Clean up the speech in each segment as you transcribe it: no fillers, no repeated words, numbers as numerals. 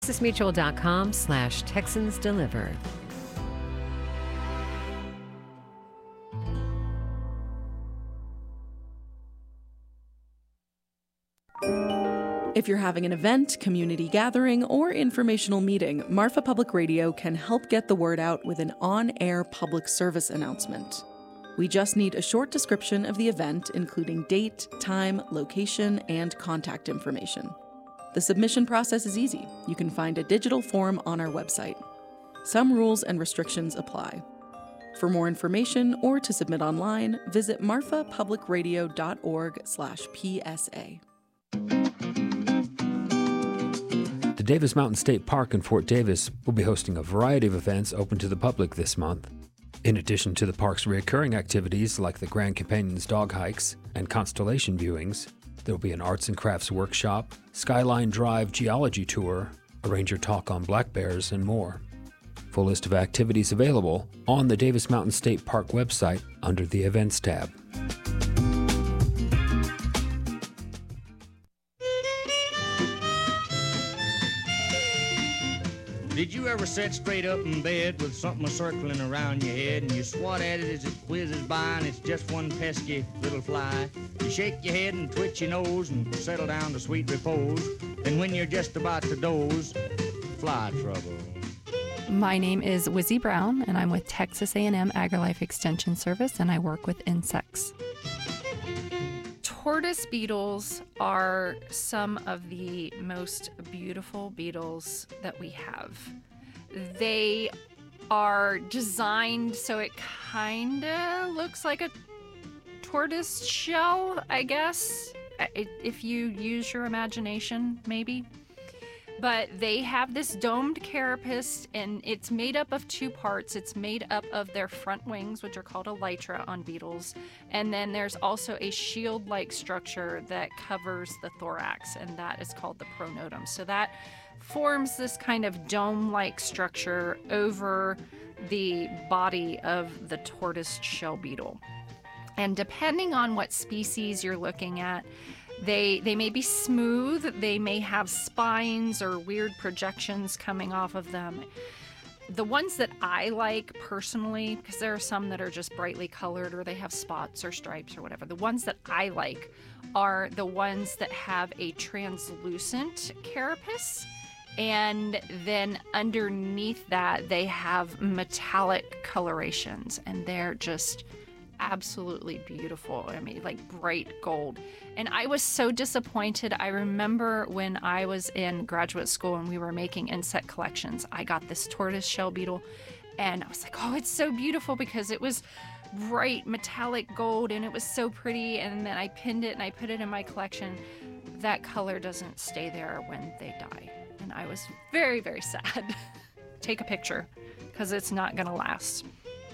TexasMutual.com/Texans Deliver. If you're having an event, community gathering, or informational meeting, Marfa Public Radio can help get the word out with an on-air public service announcement. We just need a short description of the event, including date, time, location, and contact information. The submission process is easy. You can find a digital form on our website. Some rules and restrictions apply. For more information or to submit online, visit marfapublicradio.org/PSA. The Davis Mountain State Park in Fort Davis will be hosting a variety of events open to the public this month. In addition to the park's recurring activities like the Grand Companions dog hikes and constellation viewings, there will be an arts and crafts workshop, Skyline Drive geology tour, a ranger talk on black bears, and more. Full list of activities available on the Davis Mountain State Park website under the Events tab. Did you ever sit straight up in bed with something circling around your head and you swat at it as it whizzes by and it's just one pesky little fly? You shake your head and twitch your nose and settle down to sweet repose. Then when you're just about to doze, fly trouble. My name is Wizzy Brown, and I'm with Texas A&M AgriLife Extension Service, and I work with insects. Tortoise beetles are some of the most beautiful beetles that we have. They are designed so it kind of looks like a tortoise shell, I guess, if you use your imagination, maybe. But they have this domed carapace, and it's made up of two parts. It's made up of their front wings, which are called elytra on beetles, and then there's also a shield-like structure that covers the thorax, and that is called the pronotum. So that forms this kind of dome-like structure over the body of the tortoise shell beetle. And depending on what species you're looking at, they may be smooth, they may have spines or weird projections coming off of them. The ones that I like personally, because there are some that are just brightly colored or they have spots or stripes or whatever, the ones that I like are the ones that have a translucent carapace, and then underneath that they have metallic colorations, and they're just absolutely beautiful. I mean, like bright gold. And I was so disappointed. I remember when I was in graduate school and we were making insect collections, I got this tortoise shell beetle and I was like, oh, it's so beautiful because it was bright metallic gold and it was so pretty. And then I pinned it and I put it in my collection. That color doesn't stay there when they die. And I was very, very sad. Take a picture because it's not going to last.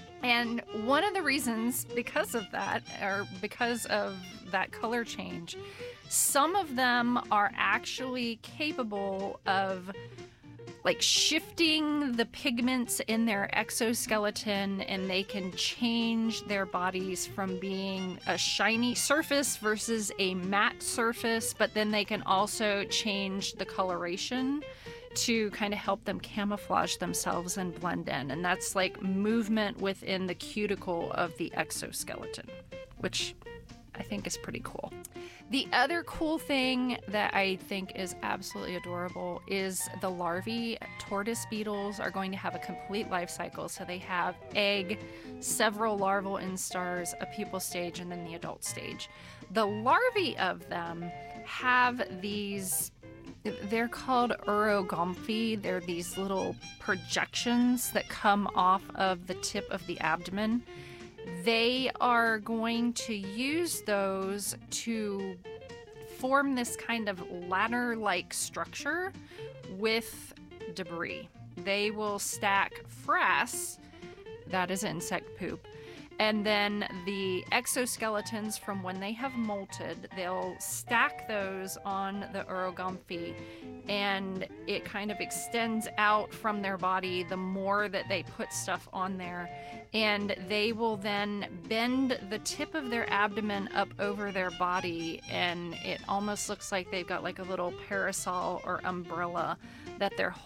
And one of the reasons because of that, or because of that color change, some of them are actually capable of like shifting the pigments in their exoskeleton, and they can change their bodies from being a shiny surface versus a matte surface, but then they can also change the coloration to kind of help them camouflage themselves and blend in. And that's like movement within the cuticle of the exoskeleton, which I think is pretty cool. The other cool thing that I think is absolutely adorable is the larvae. Tortoise beetles are going to have a complete life cycle. So they have egg, several larval instars, a pupal stage, and then the adult stage. The larvae of them have these, they're called urogompi. They're these little projections that come off of the tip of the abdomen. They are going to use those to form this kind of ladder-like structure with debris. They will stack frass, that is insect poop, and then the exoskeletons from when they have molted, they'll stack those on the urogompi and it kind of extends out from their body the more that they put stuff on there. And they will then bend the tip of their abdomen up over their body, and it almost looks like they've got like a little parasol or umbrella that they're